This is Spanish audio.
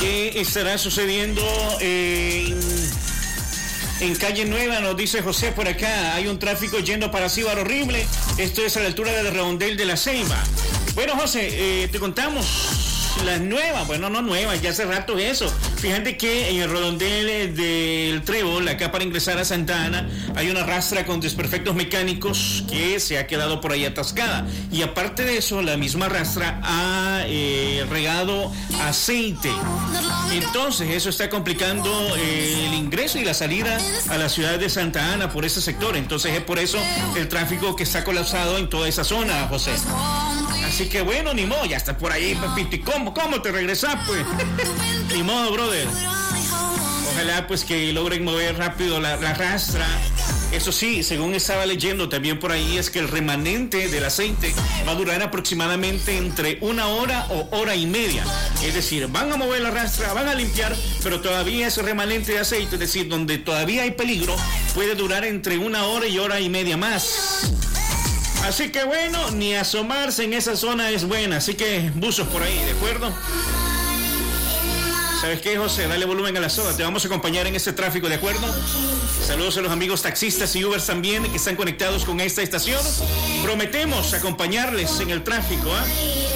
¿Qué estará sucediendo en Calle Nueva? Nos dice José por acá. Hay un tráfico yendo para Cíbar horrible. Esto es a la altura del redondel de la Ceiba. Bueno, José, te contamos las nuevas. Bueno, no nuevas, ya hace rato eso. Fíjate que en el redondel del Trébol, acá para ingresar a Santa Ana, hay una rastra con desperfectos mecánicos que se ha quedado por ahí atascada. Y aparte de eso, la misma rastra ha regado aceite. Entonces, eso está complicando el ingreso y la salida a la ciudad de Santa Ana por ese sector. Entonces, es por eso el tráfico que está colapsado en toda esa zona, José. Así que bueno, ni modo, ya está por ahí, papito. ¿Y cómo te regresas, pues? Ni modo, brother. Ojalá, pues, que logren mover rápido la rastra. Eso sí, según estaba leyendo también por ahí, es que el remanente del aceite va a durar aproximadamente entre 1 hora o hora y media. Es decir, van a mover la rastra, van a limpiar, pero todavía ese remanente de aceite, es decir, donde todavía hay peligro, puede durar entre 1 hora y hora y media más. Así que bueno, ni asomarse en esa zona es buena. Así que buzos por ahí, ¿de acuerdo? ¿Sabes qué, José? Dale volumen a la soda. Te vamos a acompañar en este tráfico, ¿de acuerdo? Saludos a los amigos taxistas y Ubers también que están conectados con esta estación. Prometemos acompañarles en el tráfico, ¿ah?